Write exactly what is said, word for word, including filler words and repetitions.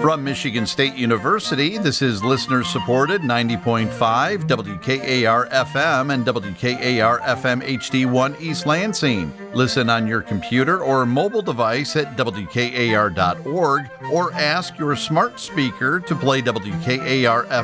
From Michigan State University, this is listener-supported ninety point five W K A R F M and W K A R F M H D one East Lansing. Listen on your computer or mobile device at W K A R dot org or ask your smart speaker to play W K A R F